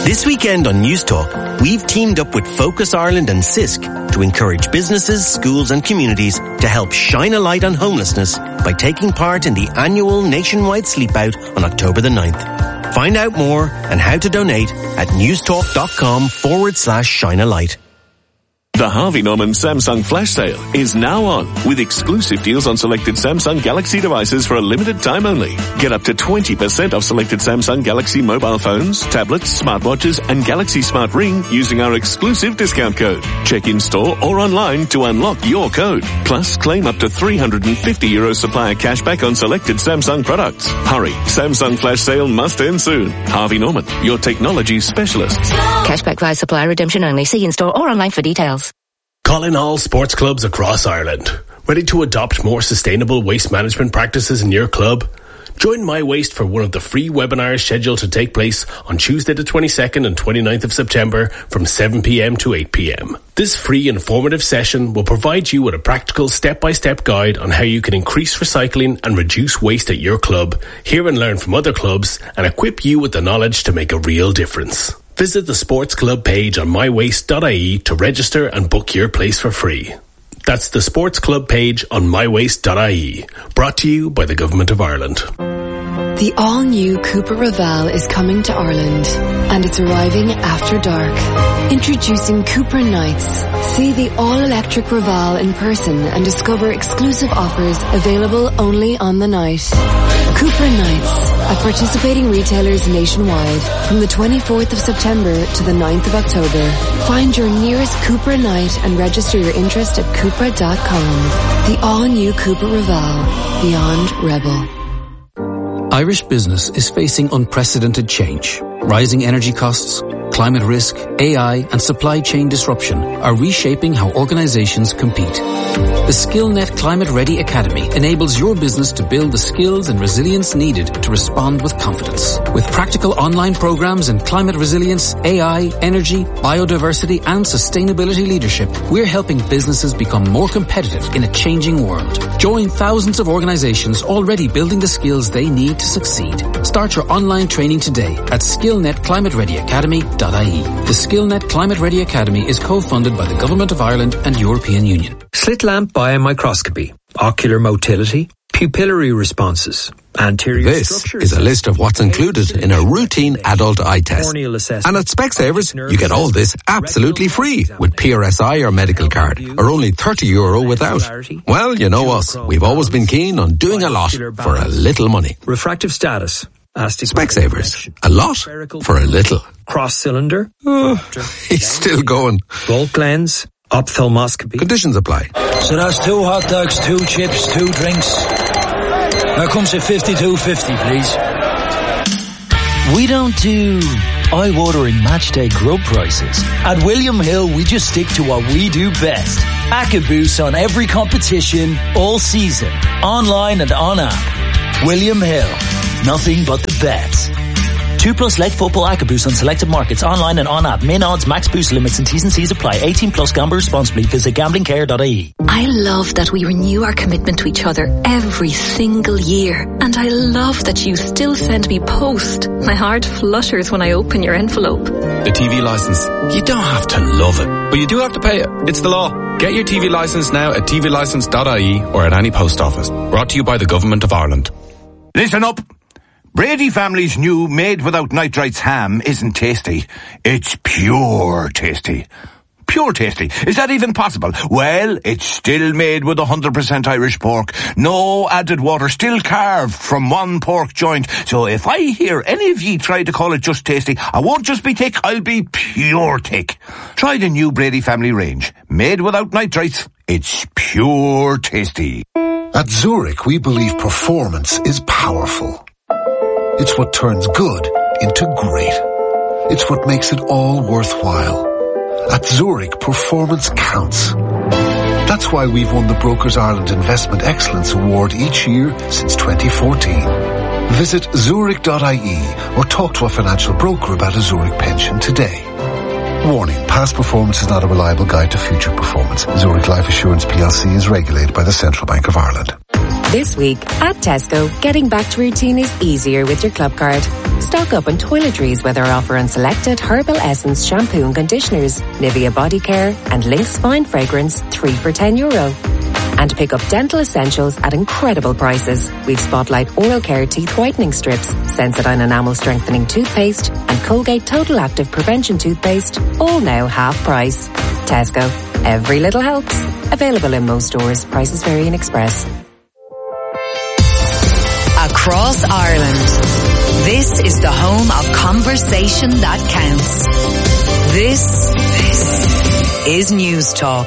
This weekend on News Talk, we've teamed up with Focus Ireland and CISC to encourage businesses, schools and communities to help shine a light on homelessness by taking part in the annual nationwide sleep out on October the 9th. Find out more and how to donate at newstalk.com/shine-a-light. The Harvey Norman Samsung Flash Sale is now on, with exclusive deals on selected Samsung Galaxy devices for a limited time only. Get up to 20% off selected Samsung Galaxy mobile phones, tablets, smartwatches and Galaxy Smart Ring using our exclusive discount code. Check in store or online to unlock your code. Plus, claim up to €350 supplier cashback on selected Samsung products. Hurry, Samsung Flash Sale must end soon. Harvey Norman, your technology specialists. Cashback via supplier redemption only. See in store or online for details. Calling all sports clubs across Ireland. Ready to adopt more sustainable waste management practices in your club? Join My Waste for one of the free webinars scheduled to take place on Tuesday the 22nd and 29th of September from 7 p.m. to 8 p.m. This free informative session will provide you with a practical step-by-step guide on how you can increase recycling and reduce waste at your club, hear and learn from other clubs, and equip you with the knowledge to make a real difference. Visit the sports club page on mywaste.ie to register and book your place for free. That's the sports club page on mywaste.ie. Brought to you by the Government of Ireland. The all-new Cupra Raval is coming to Ireland, and it's arriving after dark. Introducing Cupra Nights. See the all-electric Raval in person and discover exclusive offers available only on the night. Cupra Nights at participating retailers nationwide from the 24th of September to the 9th of October. Find your nearest Cupra Night and register your interest at Cupra.com. The all-new Cupra Raval. Beyond Rebel. Irish business is facing unprecedented change. Rising energy costs, climate risk, AI and supply chain disruption are reshaping how organizations compete. The SkillNet Climate Ready Academy enables your business to build the skills and resilience needed to respond with confidence. With practical online programs in climate resilience, AI, energy, biodiversity and sustainability leadership, we're helping businesses become more competitive in a changing world. Join thousands of organizations already building the skills they need to succeed. Start your online training today at skillnetclimatereadyacademy.ie. The SkillNet Climate Ready Academy is co-funded by the Government of Ireland and European Union. Slit lamp biomicroscopy, ocular motility, pupillary responses, anterior This is a list of what's included in a routine adult eye test. And at Specsavers, you get all this absolutely free with PRSI or medical card, or only €30 without. Well, you know us. We've always been keen on doing a lot for a little money. Refractive status. Specsavers. A lot for a little. Cross cylinder. He's still going. Bulk lens. Ophthalmoscopy. Conditions apply. So that's 2 hot dogs, 2 chips, 2 drinks. That comes to $52.50, please. We don't do eye-watering matchday grub prices. At William Hill, we just stick to what we do best. AccuBoost on every competition, all season, online and on app. William Hill, nothing but the best. 2+ leg football AccuBoost on selected markets, online and on app. Min odds, max boost limits and T's and C's apply. 18+, gamble responsibly. Visit gamblingcare.ie. I love that we renew our commitment to each other every single year. And I love that you still send me post. My heart flutters when I open your envelope. The TV licence. You don't have to love it, but you do have to pay it. It's the law. Get your TV licence now at tvlicence.ie or at any post office. Brought to you by the Government of Ireland. Listen up. Brady family's new made without nitrites ham isn't tasty. It's pure tasty. Pure tasty. Is that even possible? Well, it's still made with 100% Irish pork. No added water, still carved from one pork joint. So if I hear any of ye try to call it just tasty, I won't just be thick, I'll be pure thick. Try the new Brady family range. Made without nitrites. It's pure tasty. At Zurich, we believe performance is powerful. It's what turns good into great. It's what makes it all worthwhile. At Zurich, performance counts. That's why we've won the Brokers Ireland Investment Excellence Award each year since 2014. Visit zurich.ie or talk to a financial broker about a Zurich pension today. Warning, past performance is not a reliable guide to future performance. Zurich Life Assurance plc is regulated by the Central Bank of Ireland. This week, at Tesco, getting back to routine is easier with your club card. Stock up on toiletries with our offer on selected Herbal Essence shampoo and conditioners, Nivea Body Care and Lynx Fine Fragrance, 3 for €10. And pick up dental essentials at incredible prices. We've Spotlight Oral Care Teeth Whitening Strips, Sensodyne Enamel Strengthening Toothpaste and Colgate Total Active Prevention Toothpaste, all now half price. Tesco. Every little helps. Available in most stores. Prices vary in Express. Across Ireland, this is the home of conversation that counts. This is News Talk.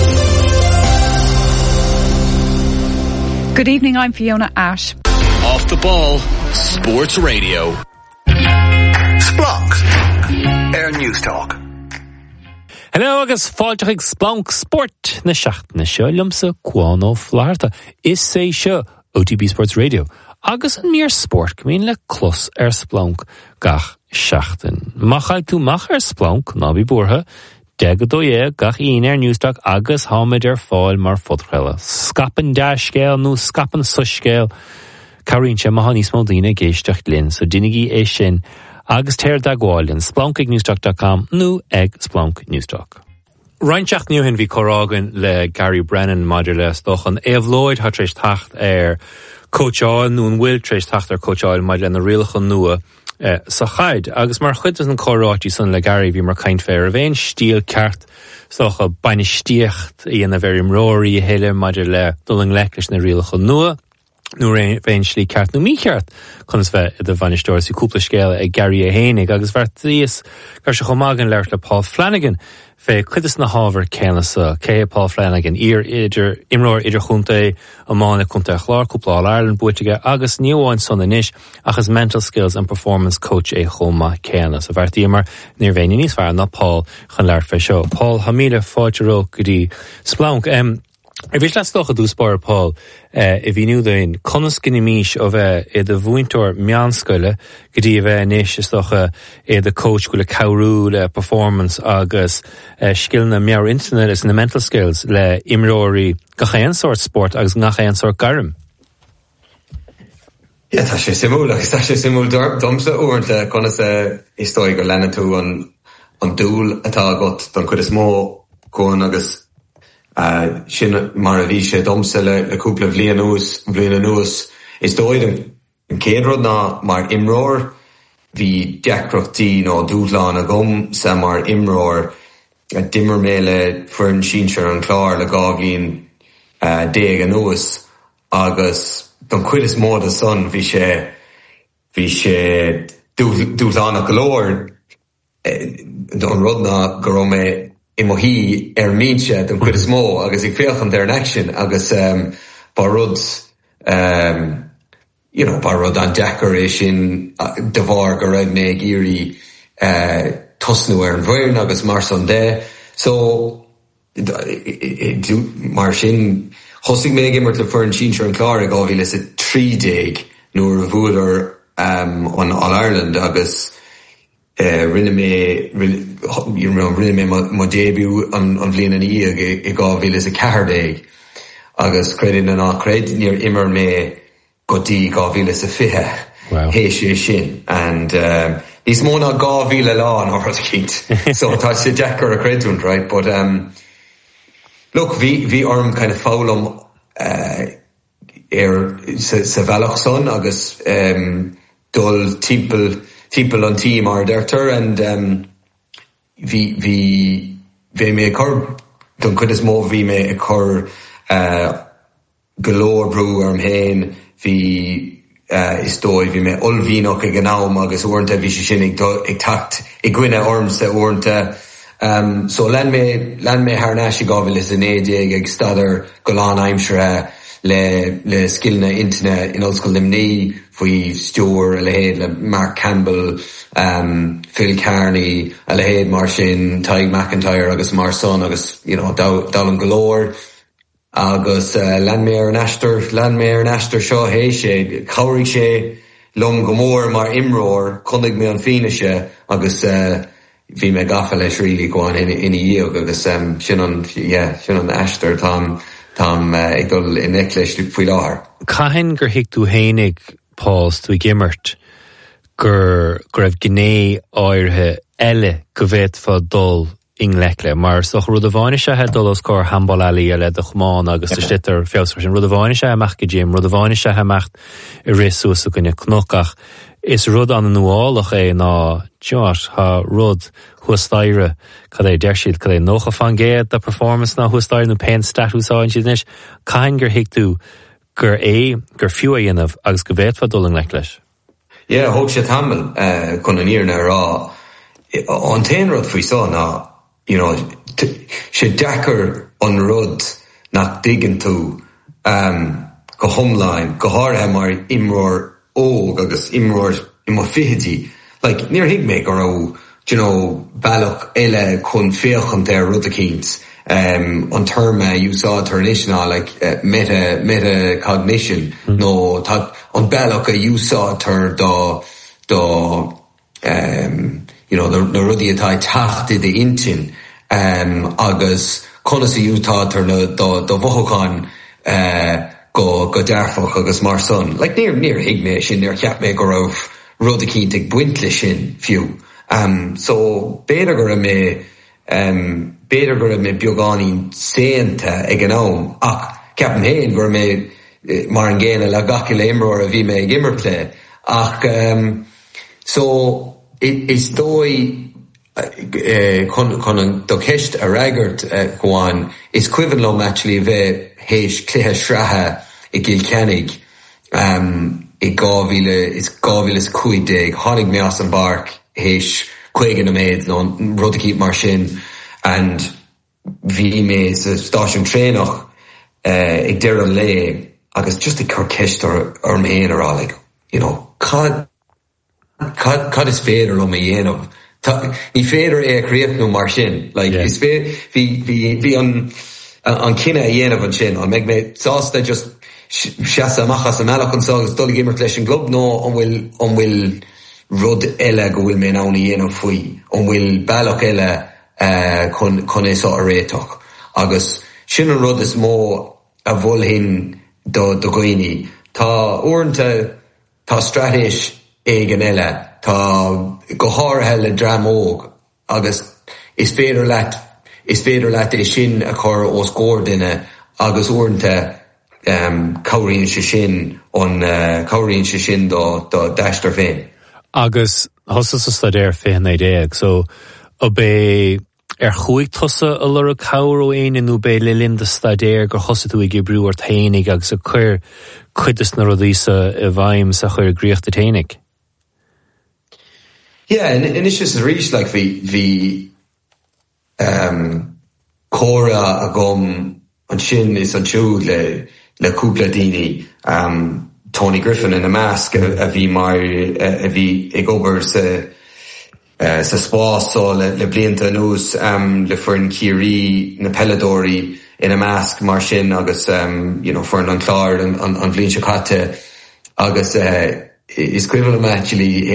Good evening, I'm Fiona Ash. Off the Ball, Sports Radio. Splunk, Air News Talk. Hello, agus fáilteach Splunk Sport na seachtaine seo liomsa Cuán Ó Fhláirte. Is sé seo OTB Sports Radio. Agus an mír sport gomín le clós Splunk gach seachtain. Machail tú mach Splunk, ná bí buartha, 10 gach Air News Talk agus hámid fáil mar fodchreile. Scapan scéal nó scapan scéal. Carín sé maha níos mó daoine géisteacht linn, so dinigí é sin agus teir da gháilinn splunkagNewstalk.com nó ag Splunk Newstalk. Reinteach nniuhin bhí chorágan le Gary Brennan maidir le stochan. Lloyd hat treéis tacht coacháil nó an bhfuil treéis tacht coacháil maidir le na rialachan nua sa chaid. Agus mar chud an chorátí san le Gary bhí mar caint fér a bhéin stíl ceart stocha baine stíocht í na bhéir imróirí héile maidir le duling leiclis na rialachan nua. Nuair féin slí ceart nó mícheart chun is bheith i do bhainisteoir sa cúpla scéala ag Gary a hénig agus bhar tríos gur se chomágan leirt le Paul Flanagan fé chuidas na hábhar céanasa cé Paul Flanagan imróir idir chunta amána chunta chlár cúpla All-Ireland buitige agus níomháin son inis achas mental skills and performance coach é chomá céanasa bhar tíomar níor bhéine níos fearr na Paul chun leirt fé seo. Paul Hamíle fáidiró go dtí Splunk. Bhís le stocha dús spáir Paul I bhí nú daon conas gine míis ó bheith I do bhúinteoir meánscoile go dtí a bheith níos stocha I do coach go le cabhrú le performance agus skillna meabhar internet is na mental skills le imróirí gachéan sort sport agus gachéan sort garim. Ja, tá sé simú agus tá sé simú domsa uairn le conas istóig go lena tú an dúil atá agat don chud is mó cón agus sin mar a bhí sé domsa le cúpla bhliain nuas is dóid an céadrod ná mar imróir hí deacrochtaí nó dúthláán a gom sa mar imróir dimmer mé le fuair an sínsir an chlár le gábhlíon 10 nuas agus don cuid is mód a son hí sé dúthláán a golóir don rud ná go raibh mé I mohí mínse don cuid is mó agus ag féochan ar an action agus bar rud an deachar é sin de bhar go raibh mé ag iarraí tosnú ar an bhfoireann agus mar son dé so mar sin thosig mé gimmart le fuair an sínsir an chlár ag ábhí leis 30 nuair a bhuaidir an All-Ireland agus rinne mé mo début an bhliain an ag I gábhíle a 40 agus credin an ácred níor immer mé gotí gábhíle a 50 héis sé sin and is mó ná gábhíle lá an áras cint so tá sé deachar a credún right but look hí orm kind of fálam sa bhealach son agus dul timppel an team ar dertar and vi mé chur don chud is mó vi mé a chur galore brú arm héin vi is dói vi mé olvínoch ag gnám agus ornta vi sé sin ag tacht I gwine ormsa ornta so len mé haar nasi gavil is an édig ag stadar golán aimsre le skillna intine in oldskool limní fwy Stewart a lehéad le Mark Campbell Phil Carney a lehéad mar sin Ty McIntyre agus mar son agus Dallin galore agus lan mé ar an ashtar seo hééis sé chabhraigh sé lom gomór mar imróir chunig mé an fine se agus bhí mé gafa leis rilí goáin ina dhéag agus sin an ashtar Tám ag dul in eclis fwy láthar. Cahin gur hic tú hénig, Paul, tú gimmert, gur raibh gné áirthe eile go bhéit fa dul in lecle, mar soch rud a bháine se he dul os cór handball eile eile de chmán agus de stitter féosfar sin rud a bháine se amach go Jim, rud a bháine se amacht I risú sa gonne knocach. Is rud an nuálach ná Josh ha rud huastaire cad é dershield cad é nócha fan géad da performance na huastaire nó pen statúsáin siad nis cain gur hic tú gur fiú dhéanamh agus go bhéit fa dul in leicleis. Yeah, hope sé tamil chun an ír na rá an tain rud faoi sá ná sé dechar an rud nach diggin tú go homláin go háthe mar imróir óg agus imróir fihidí like níor hiig mé gur bailach eile chun féochant rud a cíns an terme úsáidtar nisna like metacognition nó an bailach a úsáidtar na rudí atá tachtí de intin agus conas a úsáidtar do bhochán go dearfach agus mar son. Like níor hiig mé sin níor ceap mé go raibh rud a cínt ag buintle sin fiú. So béidir gur mé beagání séanta ag an am ach ceapan héin gur mé mar an ggéine le gaci le imreoir a bhí mé ag immerplé ach so is dói chun an do ceist a raigart goáin is cuivan lom actually bheith héis cluthe sreathe I gil cenig I gábhílas 15 tháinig mé as an barc héis 50 méid nó rud a cíp mar sin and bhí mé sa stáisiún trénach ag deir an lé agus just ag chur ceist ar mhéin ará like cad is féidir lo mé dhéanamh ní féidir chríochnú mar sin like is bhí an cinenne a dhéanamh an sin an meid mé sásta just seasa amachchas an meach an ságus dul gimmert leis an glob nó an bhfuil rud eile go bhfuil mé nána dhéanamh faoi an bhfuil bailach eile chun é sá a réiteach agus sin an rud is mó a bhfuilhin do gcuoine tá uaireanta tá stratéis ag an eile tá go háirithe le dramóg agus is féidir leat é sin a chur ó scór duine agus uaireanta cabhraíonn sé sin do deistar féin. Agus thosas a staidéir féin éideag, so a bé chuig tusa a lura cabhar ó éanú bé le linn de staidéir gur thosa tú ag gibrú ar tainig agus a chuir chuidas na rudísa a bhaim sa chuir gríocht a tainig. Yeah, and it's just a reach like the Cora a gom an sin is an siúd le cúpla daoine Tony Griffin in a mask a bhí mar a bhí ag obair sa spás le blianta nús le fuin Ciarí na Pelladóí in a mask mar sin agus fuin an chláir an bblion se caite agus is cuireann actually